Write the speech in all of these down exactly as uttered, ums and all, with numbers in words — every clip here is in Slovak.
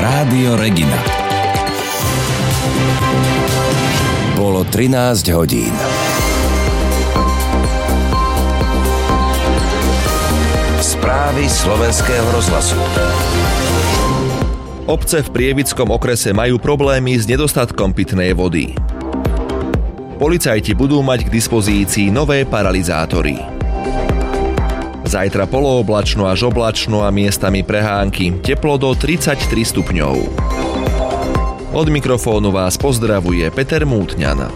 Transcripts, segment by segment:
Rádio Regina. Bolo trinásť hodín. Správy slovenského rozhlasu. Obce v Prievickom okrese majú problémy s nedostatkom pitnej vody. Policajti budú mať k dispozícii nové paralizátory. Zajtra polooblačno až oblačno a miestami prehánky, teplo do tridsaťtri stupňov. Od mikrofónu vás pozdravuje Peter Mútňan.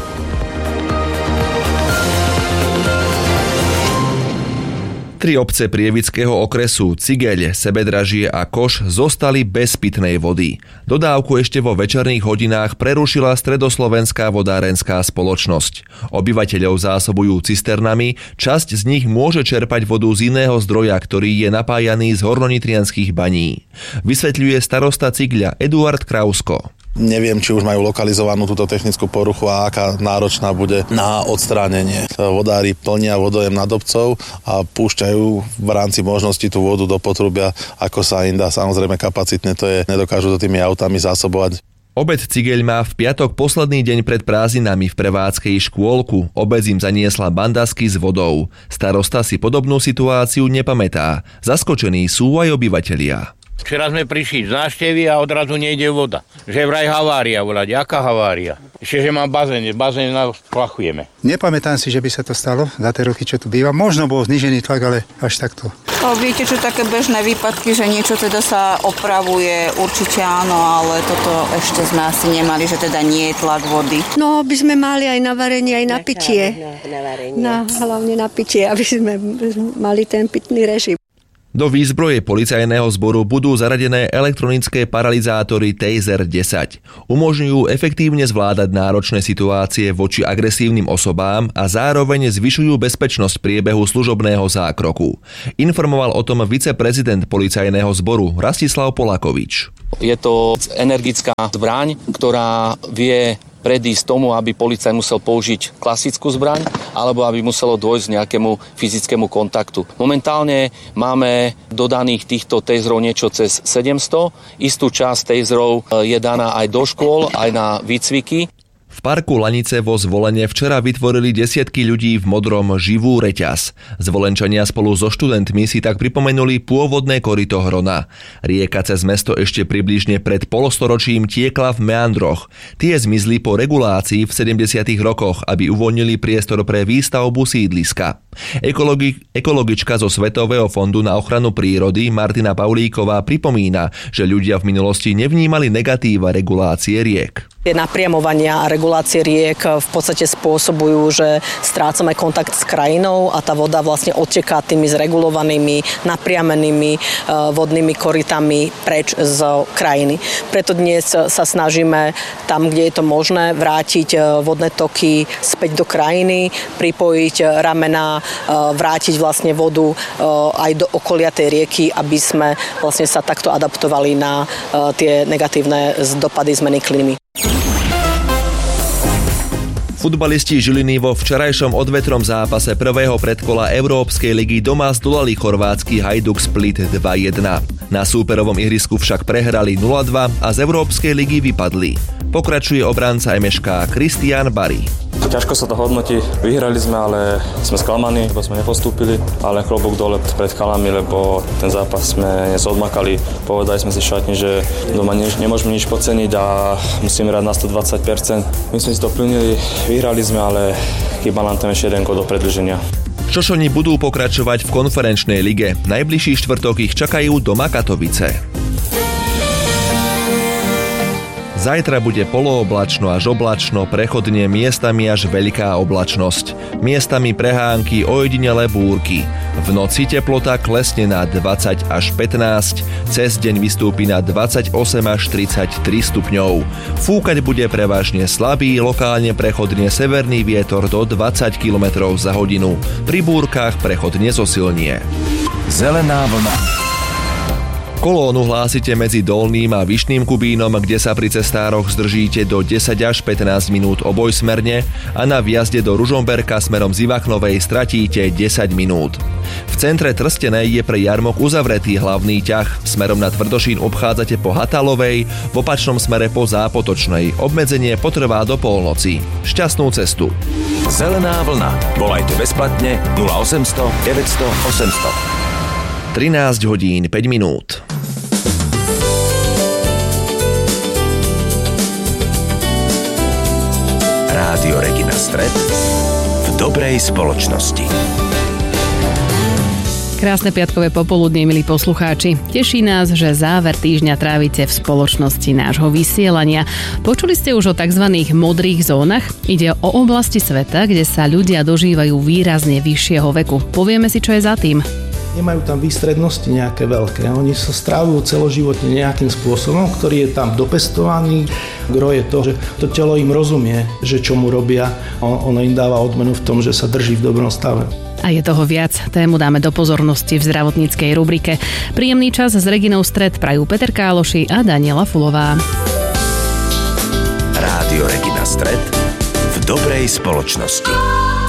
Tri obce Prievického okresu, Cigeľ, Sebedražie a Koš zostali bez pitnej vody. Dodávku ešte vo večerných hodinách prerušila Stredoslovenská vodárenská spoločnosť. Obyvateľov zásobujú cisternami, časť z nich môže čerpať vodu z iného zdroja, ktorý je napájaný z hornonitrianskych baní. Vysvetľuje starosta Cigľa Eduard Krausko. Neviem, či už majú lokalizovanú túto technickú poruchu a aká náročná bude na odstránenie. Vodári plnia vodojem nádobcov a púšťajú v rámci možnosti tú vodu do potrubia, ako sa im dá. Samozrejme kapacitne to je, nedokážu to tými autami zásobovať. Obec Cigeľ má v piatok posledný deň pred prázdninami v prevádzke škôlku. Obec im zaniesla bandasky s vodou. Starosta si podobnú situáciu nepamätá. Zaskočení sú aj obyvatelia. Včera sme prišli z návštevy a odrazu nejde voda. Že vraj havária volať. Aká havária? Ešte, že mám bazén, bazén splachujeme. Nepamätám si, že by sa to stalo za tie roky, čo tu býva. Možno bol znížený tlak, ale až takto. No, viete, čo také bežné výpadky, že niečo teda sa opravuje, určite áno, ale toto ešte sme asi nemali, že teda nie je tlak vody. No, by sme mali aj na varenie, aj na pitie. Na, na, hlavne na pitie, aby sme mali ten pitný režim. Do výzbroje policajného zboru budú zaradené elektronické paralizátory Taser desať. Umožňujú efektívne zvládať náročné situácie voči agresívnym osobám a zároveň zvyšujú bezpečnosť priebehu služobného zákroku. Informoval o tom viceprezident policajného zboru Rastislav Polakovič. Je to energická zbraň, ktorá vie predísť tomu, aby policajt musel použiť klasickú zbraň, alebo aby muselo dôjsť nejakému fyzickému kontaktu. Momentálne máme dodaných týchto taserov niečo cez sedemsto. Istú časť taserov je daná aj do škôl, aj na výcviky. V parku Lanice vo Zvolene včera vytvorili desiatky ľudí v modrom živú reťaz. Zvolenčania spolu so študentmi si tak pripomenuli pôvodné koryto Hrona. Rieka cez mesto ešte približne pred polostoročím tiekla v meandroch. Tie zmizli po regulácii v sedemdesiatych rokoch, aby uvoľnili priestor pre výstavbu sídliska. Ekologi- ekologička zo Svetového fondu na ochranu prírody Martina Paulíková pripomína, že ľudia v minulosti nevnímali negatíva regulácie riek. Napriamovania a regulácie riek v podstate spôsobujú, že strácame kontakt s krajinou a tá voda vlastne odteká tými zregulovanými, napriamenými vodnými korytami preč z krajiny. Preto dnes sa snažíme tam, kde je to možné, vrátiť vodné toky späť do krajiny, pripojiť ramená, vrátiť vlastne vodu aj do okolia tej rieky, aby sme vlastne sa takto adaptovali na tie negatívne dopady zmeny klímy. Futbalisti Žiliny vo včerajšom odvetrom zápase prvého predkola Európskej ligy doma zdolali chorvátsky Hajduk Split dva jedna. Na súperovom ihrisku však prehrali nula dva a z Európskej ligy vypadli. Pokračuje obranca em eš ká Kristián Bari. Ťažko sa to hodnotí, vyhrali sme, ale sme sklamaní, lebo sme nepostúpili, ale klobúk dole pred chalami, lebo ten zápas sme dnes odmakali. Povedali sme si v šatni, že doma nič, nemôžeme nič podceniť a musíme hrať na sto dvadsať percent. My sme si to plnili, vyhrali sme, ale chýba nám tam ešte jeden gól do predĺženia. Šošoni budú pokračovať v konferenčnej lige. Najbližší štvrtok ich čakajú doma Katovice. Zajtra bude polooblačno až oblačno, prechodne miestami až veľká oblačnosť. Miestami prehánky, ojedinele búrky. V noci teplota klesne na dvadsať až pätnásť, cez deň vystúpi na dvadsaťosem až tridsaťtri stupňov. Fúkať bude prevažne slabý, lokálne prechodne severný vietor do dvadsať kilometrov za hodinu. Pri búrkach prechodne zosilnie. Zelená vlna. Kolónu hlásite medzi Dolným a Vyšným Kubínom, kde sa pri cestároch zdržíte do desať až pätnásť minút obojsmerne a na vjazde do Ružomberka smerom z Ivachnovej stratíte desať minút. V centre Trstenej je pre jarmok uzavretý hlavný ťah. Smerom na Tvrdošín obchádzate po Hatalovej, v opačnom smere po Zápotočnej. Obmedzenie potrvá do polnoci. Šťastnú cestu. Zelená vlna. Volajte bezplatne nula osemsto deväťsto osemsto. trinásť hodín päť minút. Rádio Regina Stred v dobrej spoločnosti. Krásne piatkové popoludnie, milí poslucháči. Teší nás, že záver týždňa trávite v spoločnosti nášho vysielania. Počuli ste už o tzv. Modrých zónach? Ide o oblasti sveta, kde sa ľudia dožívajú výrazne vyššieho veku. Povieme si, čo je za tým. Nemajú tam výstrednosti nejaké veľké. Oni sa strávujú celoživotne nejakým spôsobom, ktorý je tam dopestovaný. Gro je to, že to telo im rozumie, že čo mu robia. Ono im dáva odmenu v tom, že sa drží v dobrom stave. A je toho viac. Tému dáme do pozornosti v zdravotníckej rubrike. Príjemný čas s Reginou Stred prajú Peter Káloši a Daniela Fulová. Rádio Regina Stred v dobrej spoločnosti.